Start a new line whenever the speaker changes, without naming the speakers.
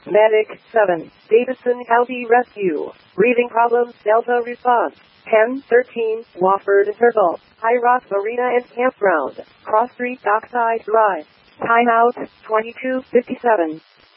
Medic 7, Davidson County Rescue. Breathing problems, Delta response. 1013, Wofford Circle, High Rock Marina and Campground, Cross Street Dockside Drive. Timeout, 22:57.